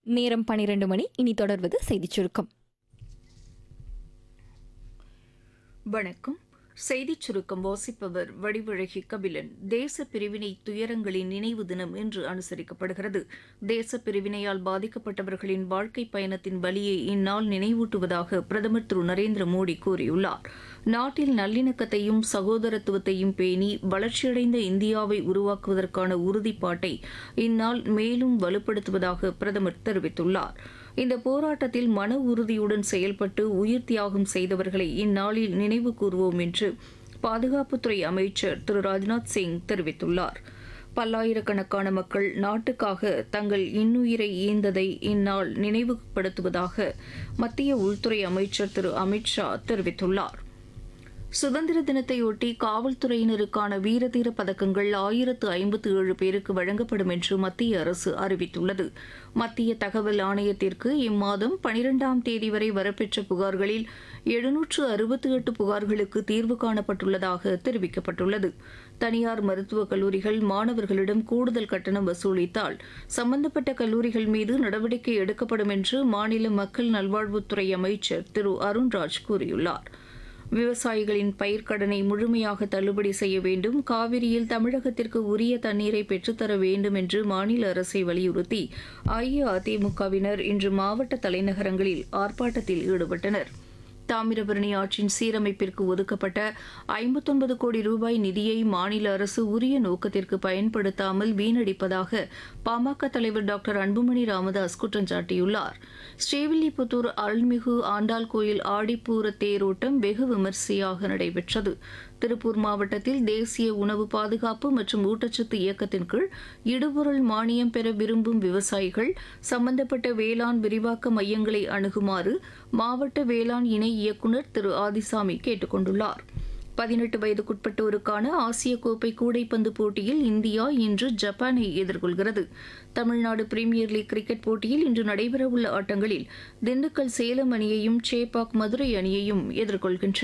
நேரம் 12 மணி. இனி தொடர்வது செய்திச் சுருக்கம். வணக்கம். செய்திச் சுருக்கம் வாசிப்பவர் வடிவழகி கபிலன். தேச பிரிவினை துயரங்களின் நினைவு தினம் இன்று அனுசரிக்கப்படுகிறது. தேச பிரிவினையால் பாதிக்கப்பட்டவர்களின் வாழ்க்கை பயணத்தின் வலியை இந்நாள் நினைவூட்டுவதாக பிரதமர் திரு நரேந்திர மோடி கூறியுள்ளார். நாட்டில் நல்லிணக்கத்தையும் சகோதரத்துவத்தையும் பேணி வளர்ச்சியடைந்த இந்தியாவை உருவாக்குவதற்கான உறுதிப்பாட்டை இந்நாள் மேலும் வலுப்படுத்துவதாக பிரதமர் தெரிவித்துள்ளார். இந்த போராட்டத்தில் மன உறுதியுடன் செயல்பட்டு உயிர் தியாகம் செய்தவர்களை இந்நாளில் நினைவு கூறுவோம் என்று பாதுகாப்புத்துறை அமைச்சர் திரு ராஜ்நாத் சிங் தெரிவித்துள்ளார். பல்லாயிரக்கணக்கான மக்கள் நாட்டுக்காக தங்கள் இன்னுயிரை ஈந்ததை இந்நாள் நினைவுபடுத்துவதாக மத்திய உள்துறை அமைச்சர் திரு அமித் ஷா தெரிவித்துள்ளார். சுதந்திர தினத்தையொட்டி காவல்துறையினருக்கான வீரதீர பதக்கங்கள் 1057 பேருக்கு வழங்கப்படும் என்று மத்திய அரசு அறிவித்துள்ளது. மத்திய தகவல் ஆணையத்திற்கு இம்மாதம் 12ஆம் தேதி வரை வரப்பெற்ற புகார்களில் 768 புகார்களுக்கு தீர்வு காணப்பட்டுள்ளதாக தெரிவிக்கப்பட்டுள்ளது. தனியார் மருத்துவக் கல்லூரிகள் மாணவர்களிடம் கூடுதல் கட்டணம் வசூலித்தால் சம்பந்தப்பட்ட கல்லூரிகள் மீது நடவடிக்கை எடுக்கப்படும் என்று மாநில மக்கள் நல்வாழ்வுத்துறை அமைச்சர் திரு அருண்ராஜ் கூறியுள்ளார். விவசாயிகளின் பயிர்க்கடனை முழுமையாக தள்ளுபடி செய்ய வேண்டும், காவிரியில் தமிழகத்திற்கு உரிய தண்ணீரை பெற்றுத்தர வேண்டும் என்று மாநில அரசை வலியுறுத்தி அஇஅதிமுகவினர் இன்று மாவட்ட தலைநகரங்களில் ஆர்ப்பாட்டத்தில் ஈடுபட்டனர். தாமிரபரணி ஆற்றின் சீரமைப்பிற்கு ஒதுக்கப்பட்ட 59 கோடி ரூபாய் நிதியை மாநில அரசு உரிய நோக்கத்திற்கு பயன்படுத்தாமல் வீணடிப்பதாக பாமக தலைவர் டாக்டர் அன்புமணி ராமதாஸ் குற்றம் சாட்டியுள்ளார். ஸ்ரீவில்லிபுத்தூர் அருள்மிகு ஆண்டாள் கோயில் ஆடிப்பூர தேரோட்டம் வெகு விமரிசையாக நடைபெற்றது. திருப்பூர் மாவட்டத்தில் தேசிய உணவு பாதுகாப்பு மற்றும் ஊட்டச்சத்து இயக்கத்தின் கீழ் இடுபொருள் மானியம் பெற விரும்பும் விவசாயிகள் சம்பந்தப்பட்ட வேளாண் விரிவாக்க மையங்களை அணுகுமாறு மாவட்ட வேளாண் இணை இயக்குநர் திரு ஆதிசாமி கேட்டுக் கொண்டுள்ளார். 18 வயதுக்குட்பட்டோருக்கான ஆசிய கோப்பை கூடைப்பந்து போட்டியில் இந்தியா இன்று ஜப்பானை எதிர்கொள்கிறது. தமிழ்நாடு பிரீமியர் லீக் கிரிக்கெட் போட்டியில் இன்று நடைபெறவுள்ள ஆட்டங்களில் திண்டுக்கல் சேலம் அணியையும் சேப்பாக் மதுரை அணியையும் எதிர்கொள்கின்றன.